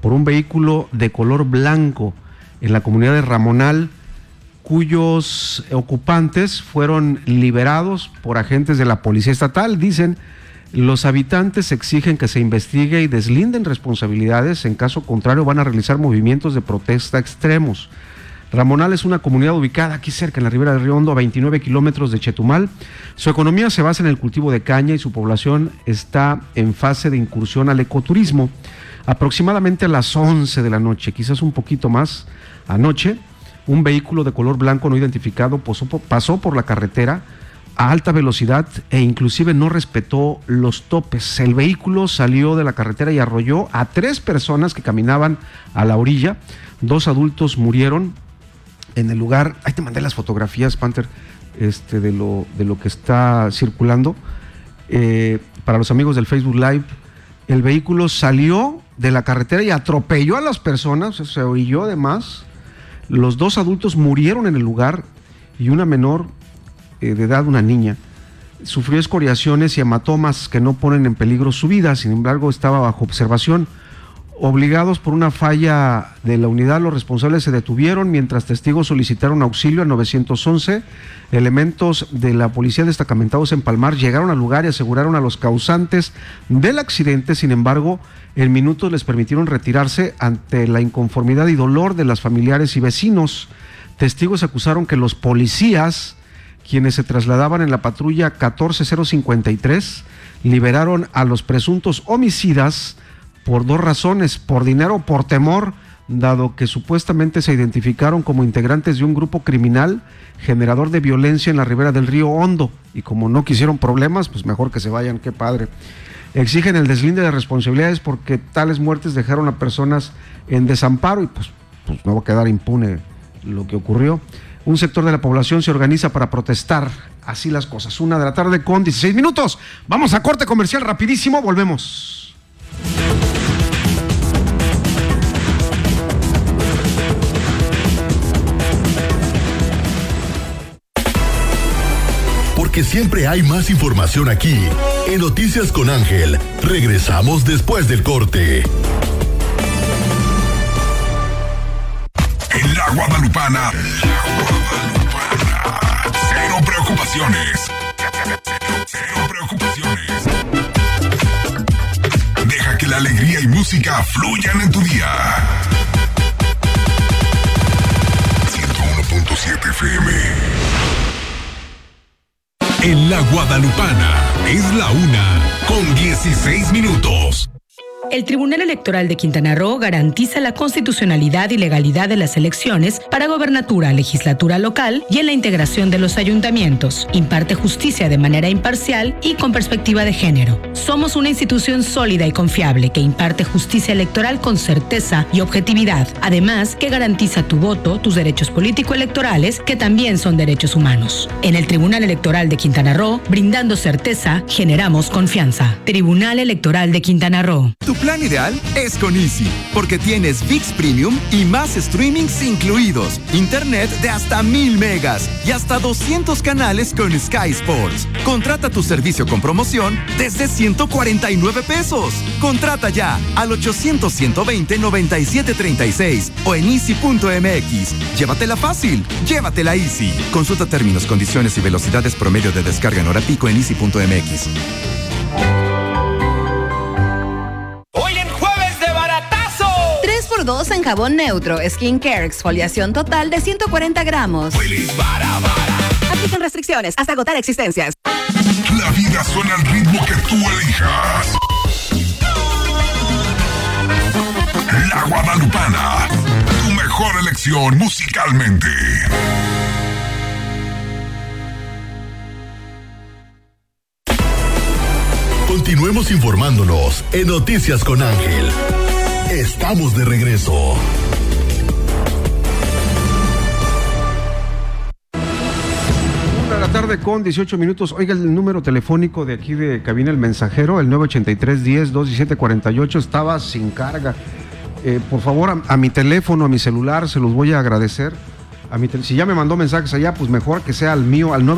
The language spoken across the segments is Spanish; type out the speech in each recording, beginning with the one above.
por un vehículo de color blanco en la comunidad de Ramonal, cuyos ocupantes fueron liberados por agentes de la Policía Estatal. Dicen, los habitantes exigen que se investigue y deslinden responsabilidades, en caso contrario van a realizar movimientos de protesta extremos. Ramonal es una comunidad ubicada aquí cerca, en la ribera del Río Hondo, a 29 kilómetros de Chetumal. Su economía se basa en el cultivo de caña y su población está en fase de incursión al ecoturismo. Aproximadamente a las 11 de la noche, quizás un poquito más, anoche, un vehículo de color blanco no identificado pasó por la carretera a alta velocidad e inclusive no respetó los topes. El vehículo salió de la carretera y arrolló a 3 personas que caminaban a la orilla. 2 adultos murieron en el lugar. Ahí te mandé las fotografías, Panther, de lo que está circulando. Para los amigos del Facebook Live, el vehículo salió de la carretera y atropelló a las personas, se orilló además. Los 2 adultos murieron en el lugar y una menor de edad, una niña, sufrió escoriaciones y hematomas que no ponen en peligro su vida. Sin embargo, estaba bajo observación. Obligados por una falla de la unidad, los responsables se detuvieron mientras testigos solicitaron auxilio al 911. Elementos de la policía destacamentados en Palmar llegaron al lugar y aseguraron a los causantes del accidente. Sin embargo, en minutos les permitieron retirarse ante la inconformidad y dolor de las familiares y vecinos. Testigos acusaron que los policías, quienes se trasladaban en la patrulla 14053, liberaron a los presuntos homicidas por 2 razones: por dinero o por temor, dado que supuestamente se identificaron como integrantes de un grupo criminal generador de violencia en la ribera del Río Hondo, y como no quisieron problemas, pues mejor que se vayan. Qué padre. Exigen el deslinde de responsabilidades porque tales muertes dejaron a personas en desamparo y pues no va a quedar impune lo que ocurrió. Un sector de la población se organiza para protestar. Así las cosas. 1:16 p.m. Vamos a corte comercial rapidísimo, volvemos. Porque siempre hay más información aquí. En Noticias con Ángel, regresamos después del corte. En la Guadalupana, cero preocupaciones. Cero preocupaciones. Deja que la alegría y música fluyan en tu día. 101.7 FM. En la Guadalupana es la 1:16 p.m. El Tribunal Electoral de Quintana Roo garantiza la constitucionalidad y legalidad de las elecciones para gobernatura, legislatura local y en la integración de los ayuntamientos. Imparte justicia de manera imparcial y con perspectiva de género. Somos una institución sólida y confiable que imparte justicia electoral con certeza y objetividad. Además, que garantiza tu voto, tus derechos político-electorales, que también son derechos humanos. En el Tribunal Electoral de Quintana Roo, brindando certeza, generamos confianza. Tribunal Electoral de Quintana Roo. Tu plan ideal es con Easy, porque tienes ViX Premium y más streamings incluidos, internet de hasta 1000 megas y hasta 200 canales con Sky Sports. Contrata tu servicio con promoción desde 149 pesos. Contrata ya al 800-120-9736 o en easy.mx. Llévatela fácil, llévatela Easy. Consulta términos, condiciones y velocidades promedio de descarga en hora pico en easy.mx. 3x2 en jabón neutro, skincare, exfoliación total de 140 gramos. Aplican restricciones hasta agotar existencias. La vida suena al ritmo que tú elijas. La Guadalupana, tu mejor elección musicalmente. Continuemos informándonos en Noticias con Ángel. Estamos de regreso. 1:18 p.m. Oiga, el número telefónico de aquí de cabina El Mensajero, el 983-10-217-48, estaba sin carga. Por favor, a mi teléfono, a mi celular, se los voy a agradecer. Si ya me mandó mensajes allá, pues mejor que sea al mío, al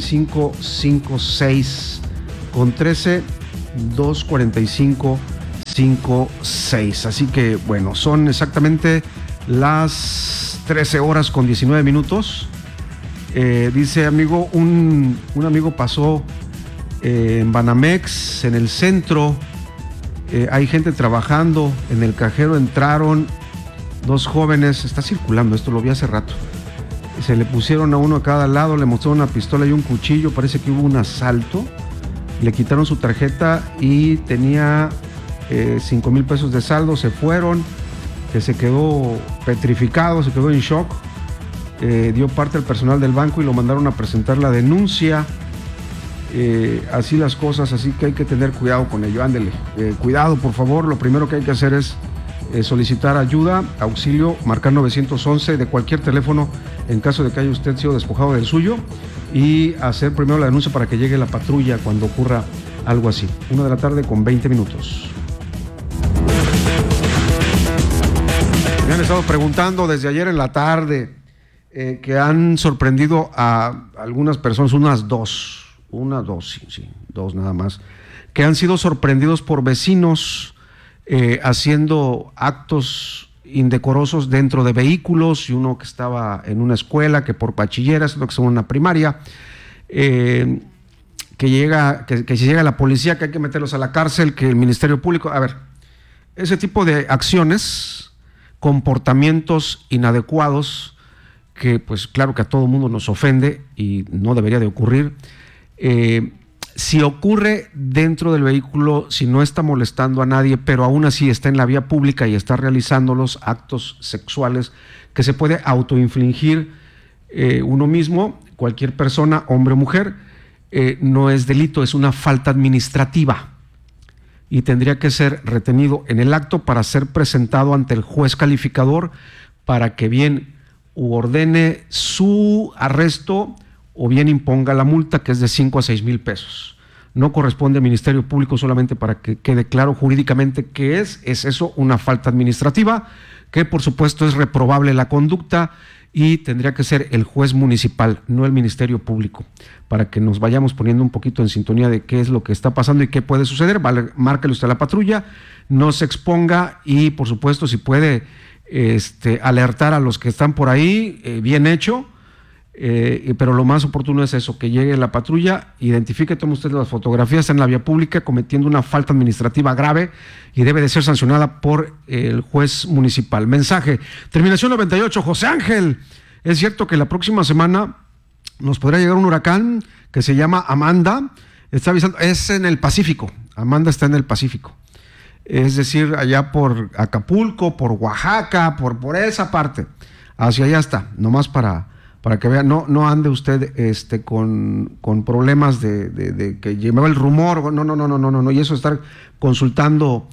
983-13-245-56 con 13-245-56. 56. Así que bueno, son exactamente las 13 horas con 19 minutos. Dice amigo, un amigo pasó en Banamex, en el centro, hay gente trabajando, en el cajero entraron 2 jóvenes, está circulando esto, lo vi hace rato, se le pusieron a uno a cada lado, le mostraron una pistola y un cuchillo, parece que hubo un asalto, le quitaron su tarjeta y tenía 5,000 pesos de saldo, se fueron, que se quedó petrificado, se quedó en shock, dio parte al personal del banco y lo mandaron a presentar la denuncia. Así las cosas, así que hay que tener cuidado con ello. Ándele, cuidado por favor. Lo primero que hay que hacer es solicitar ayuda, auxilio, marcar 911 de cualquier teléfono en caso de que haya usted sido despojado del suyo, y hacer primero la denuncia para que llegue la patrulla cuando ocurra algo así. 1:20 p.m. Me han estado preguntando desde ayer en la tarde que han sorprendido a algunas personas, dos nada más, que han sido sorprendidos por vecinos haciendo actos indecorosos dentro de vehículos, y uno que estaba en una escuela, que por bachilleras, otro que estaba en una primaria, que si llega la policía, que hay que meterlos a la cárcel, que el Ministerio Público, a ver, ese tipo de acciones, comportamientos inadecuados, que pues claro que a todo mundo nos ofende y no debería de ocurrir. Si ocurre dentro del vehículo, si no está molestando a nadie, pero aún así está en la vía pública y está realizando los actos sexuales que se puede autoinfligir uno mismo, cualquier persona, hombre o mujer, no es delito, es una falta administrativa y tendría que ser retenido en el acto para ser presentado ante el juez calificador para que bien ordene su arresto o bien imponga la multa, que es de 5 a 6 mil pesos. No corresponde al Ministerio Público, solamente para que quede claro jurídicamente qué es eso, una falta administrativa, que por supuesto es reprobable la conducta y tendría que ser el juez municipal, no el Ministerio Público, para que nos vayamos poniendo un poquito en sintonía de qué es lo que está pasando y qué puede suceder. Vale, márquele usted a la patrulla, no se exponga y por supuesto si puede alertar a los que están por ahí, bien hecho. Pero lo más oportuno es eso, que llegue la patrulla, identifique, tome usted las fotografías en la vía pública cometiendo una falta administrativa grave y debe de ser sancionada por el juez municipal. Mensaje, terminación 98, José Ángel, es cierto que la próxima semana nos podrá llegar un huracán que se llama Amanda, está avisando, es en el Pacífico, Amanda está en el Pacífico, es decir, allá por Acapulco, por Oaxaca, por esa parte, hacia allá está, nomás para que vean, no ande usted con problemas de que llevaba el rumor, no, y eso estar consultando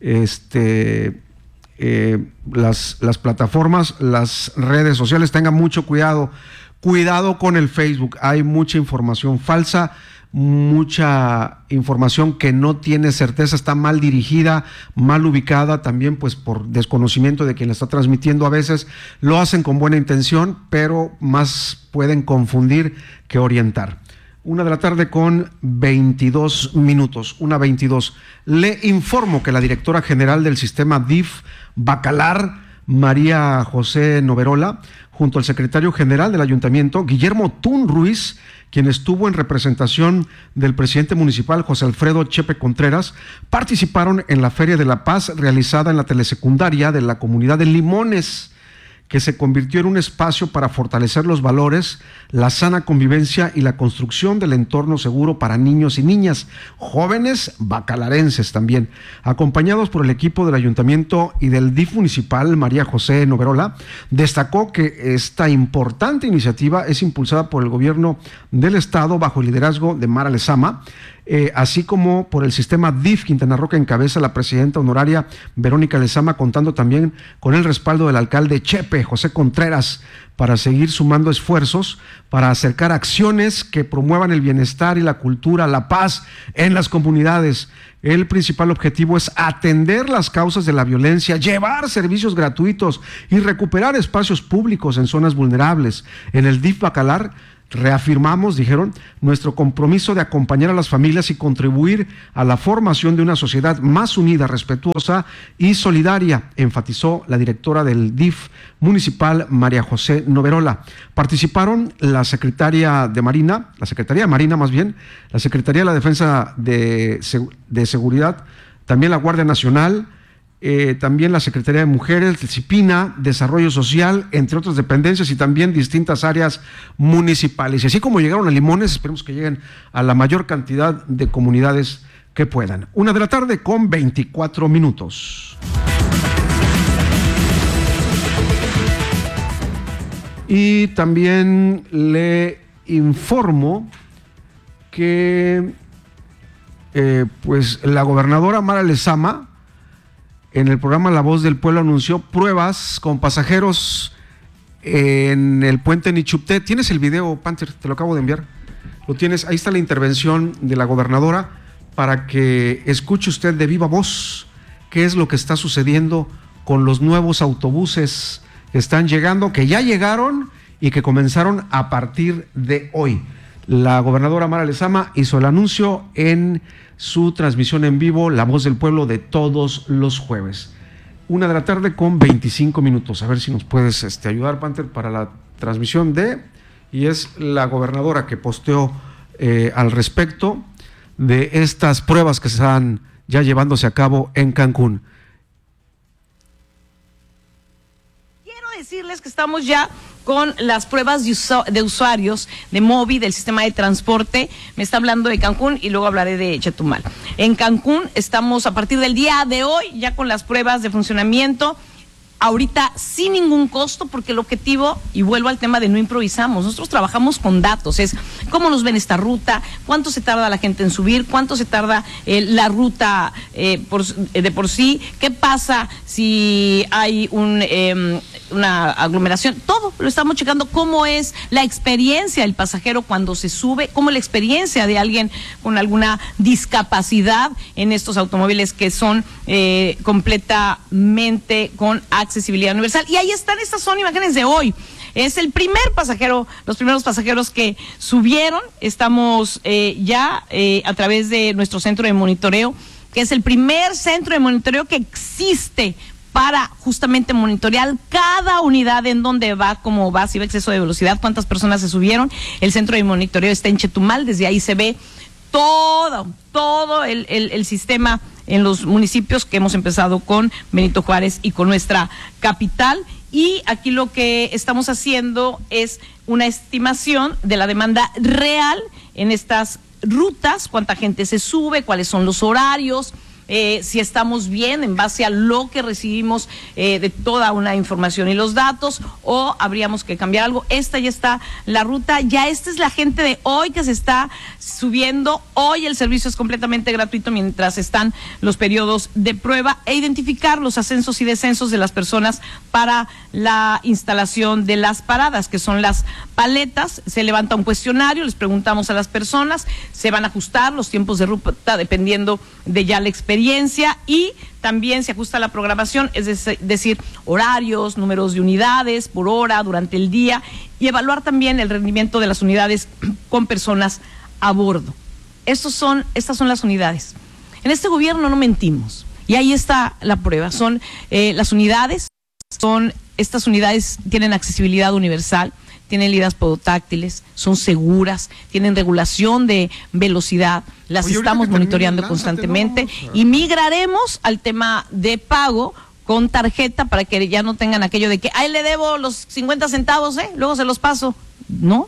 las plataformas, las redes sociales, tenga mucho cuidado con el Facebook, hay mucha información falsa, mucha información que no tiene certeza, está mal dirigida, mal ubicada, también pues por desconocimiento de quien la está transmitiendo. A veces lo hacen con buena intención, pero más pueden confundir que orientar. 1:22 p.m, 1:22. Le informo que la directora general del sistema DIF Bacalar, María José Noverola, junto al secretario general del ayuntamiento, Guillermo Tun Ruiz, quien estuvo en representación del presidente municipal José Alfredo Chepe Contreras, participaron en la Feria de la Paz realizada en la telesecundaria de la comunidad de Limones, que se convirtió en un espacio para fortalecer los valores, la sana convivencia y la construcción del entorno seguro para niños y niñas, jóvenes bacalarenses también. Acompañados por el equipo del ayuntamiento y del DIF municipal, María José Noverola destacó que esta importante iniciativa es impulsada por el gobierno del estado bajo el liderazgo de Mara Lezama, así como por el sistema DIF Quintana Roo, que encabeza la presidenta honoraria Verónica Lezama, contando también con el respaldo del alcalde Chepe, José Contreras, para seguir sumando esfuerzos para acercar acciones que promuevan el bienestar y la cultura, la paz en las comunidades. El principal objetivo es atender las causas de la violencia, llevar servicios gratuitos y recuperar espacios públicos en zonas vulnerables. En el DIF Bacalar Reafirmamos, dijeron, nuestro compromiso de acompañar a las familias y contribuir a la formación de una sociedad más unida, respetuosa y solidaria, enfatizó la directora del DIF municipal, María José Noverola. Participaron la Secretaría de Marina, la Secretaría de la Defensa de Seguridad, también la Guardia Nacional, también la Secretaría de Mujeres, CIPINA, Desarrollo Social, entre otras dependencias y también distintas áreas municipales. Y así como llegaron a Limones, esperemos que lleguen a la mayor cantidad de comunidades que puedan. 1:24 p.m. Y también le informo que pues la gobernadora Mara Lezama, en el programa La Voz del Pueblo, anunció pruebas con pasajeros en el puente Nichupté. ¿Tienes el video, Panther? Te lo acabo de enviar. Lo tienes, ahí está la intervención de la gobernadora para que escuche usted de viva voz qué es lo que está sucediendo con los nuevos autobuses que están llegando, que ya llegaron y que comenzaron a partir de hoy. La gobernadora Mara Lezama hizo el anuncio en su transmisión en vivo, La Voz del Pueblo, de todos los jueves. 1:25 p.m. A ver si nos puedes ayudar, Panther, para la transmisión y es la gobernadora que posteó al respecto de estas pruebas que están ya llevándose a cabo en Cancún. Quiero decirles que estamos ya con las pruebas de usuarios de MOVI, del sistema de transporte. Me está hablando de Cancún y luego hablaré de Chetumal. En Cancún estamos a partir del día de hoy ya con las pruebas de funcionamiento, ahorita sin ningún costo, porque el objetivo, y vuelvo al tema de no improvisamos, nosotros trabajamos con datos, es cómo nos ven esta ruta, cuánto se tarda la gente en subir, cuánto se tarda la ruta de por sí, qué pasa si hay una aglomeración, todo lo estamos checando, cómo es la experiencia del pasajero cuando se sube, cómo es la experiencia de alguien con alguna discapacidad en estos automóviles que son completamente con accesibilidad universal. Y ahí están, estas son imágenes de hoy. Es el primer pasajero, los primeros pasajeros que subieron. Estamos ya a través de nuestro centro de monitoreo, que es el primer centro de monitoreo que existe para justamente monitorear cada unidad, en dónde va, cómo va, si va exceso de velocidad, cuántas personas se subieron. El centro de monitoreo está en Chetumal, desde ahí se ve todo el sistema en los municipios, que hemos empezado con Benito Juárez y con nuestra capital. Y aquí lo que estamos haciendo es una estimación de la demanda real en estas rutas, cuánta gente se sube, cuáles son los horarios, si estamos bien en base a lo que recibimos de toda una información y los datos, o habríamos que cambiar algo. Esta ya está la ruta, ya esta es la gente de hoy que se está subiendo. Hoy el servicio es completamente gratuito mientras están los periodos de prueba, e identificar los ascensos y descensos de las personas para la instalación de las paradas, que son las paletas. Se levanta un cuestionario, les preguntamos a las personas, se van a ajustar los tiempos de ruta dependiendo de ya la experiencia, y también se ajusta la programación, es decir, horarios, números de unidades por hora durante el día, y evaluar también el rendimiento de las unidades con personas a bordo. Estas son las unidades. En este gobierno no mentimos, y ahí está la prueba. Son las unidades, estas unidades tienen accesibilidad universal, tienen líneas podotáctiles, son seguras, tienen regulación de velocidad, las estamos monitoreando constantemente, y migraremos al tema de pago con tarjeta para que ya no tengan aquello de que, ahí le debo los 50 centavos, luego se los paso. No,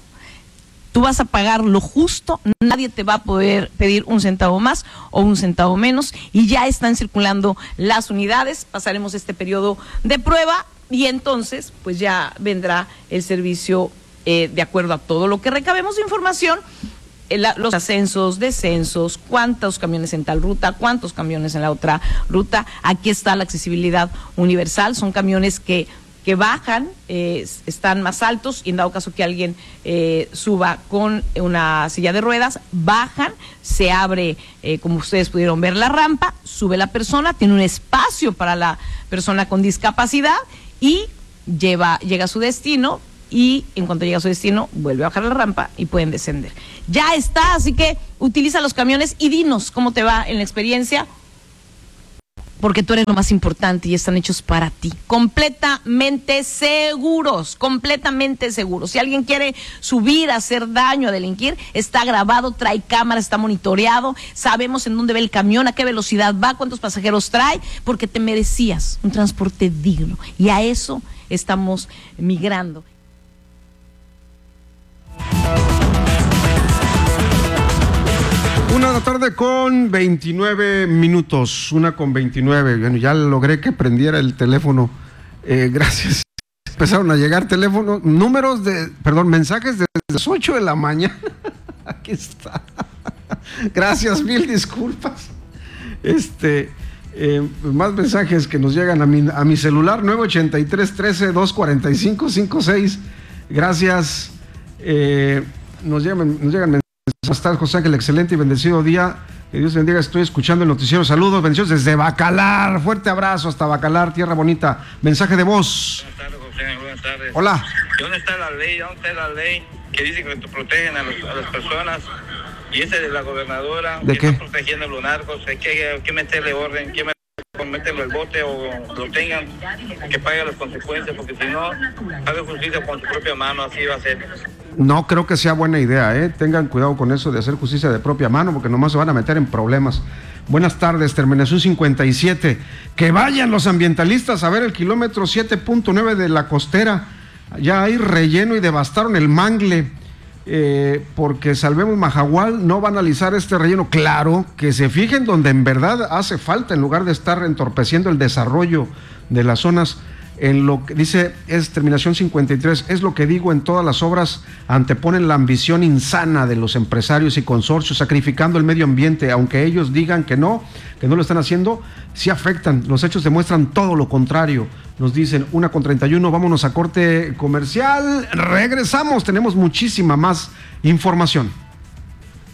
tú vas a pagar lo justo, nadie te va a poder pedir un centavo más o un centavo menos, y ya están circulando las unidades. Pasaremos este periodo de prueba y entonces pues ya vendrá el servicio de acuerdo a todo lo que recabemos de información, los ascensos, descensos, cuántos camiones en tal ruta, cuántos camiones en la otra ruta. Aquí está la accesibilidad universal, son camiones que bajan, están más altos, y en dado caso que alguien suba con una silla de ruedas, bajan, se abre, como ustedes pudieron ver, la rampa, sube la persona, tiene un espacio para la persona con discapacidad y llega a su destino y en cuanto llega a su destino, vuelve a bajar la rampa y pueden descender. Ya está, así que utiliza los camiones y dinos cómo te va en la experiencia, porque tú eres lo más importante y están hechos para ti. Completamente seguros, completamente seguros. Si alguien quiere subir, hacer daño, a delinquir, está grabado, trae cámara, está monitoreado, sabemos en dónde va el camión, a qué velocidad va, cuántos pasajeros trae, porque te merecías un transporte digno y a eso estamos migrando. Una de la tarde con 29 minutos, 1:29. Bueno, ya logré que prendiera el teléfono. Gracias. Empezaron a llegar teléfonos, mensajes desde las 8 de la mañana. Aquí está. Gracias, mil disculpas. Más mensajes que nos llegan a mi celular, 983-13-245-56. Gracias. Nos llegan mensajes. Buenas tardes, José Ángel, excelente y bendecido día. Que Dios bendiga, estoy escuchando el noticiero. Saludos, bendiciones desde Bacalar. Fuerte abrazo hasta Bacalar, tierra bonita. Mensaje de voz. Buenas tardes, José, buenas tardes. Hola. ¿Dónde está la ley? ¿Dónde está la ley que dice que protegen a las personas? Y ese de la gobernadora, ¿de qué? Está protegiendo a los narcos. Hay que meterle orden, que meterle el bote o lo tengan, que pague las consecuencias, porque si no, haga justicia con su propia mano, así va a ser. No creo que sea buena idea, ¿eh? Tengan cuidado con eso de hacer justicia de propia mano, porque nomás se van a meter en problemas. Buenas tardes, terminación 57. Que vayan los ambientalistas a ver el kilómetro 7.9 de la costera. Ya hay relleno y devastaron el mangle. Porque Salvemos Mahahual no va a analizar este relleno. Claro, que se fijen donde en verdad hace falta, en lugar de estar entorpeciendo el desarrollo de las zonas. En lo que dice, es terminación 53, es lo que digo, en todas las obras anteponen la ambición insana de los empresarios y consorcios, sacrificando el medio ambiente, aunque ellos digan que no lo están haciendo, sí afectan. Los hechos demuestran todo lo contrario. Nos dicen 1:31, vámonos a corte comercial, regresamos, tenemos muchísima más información.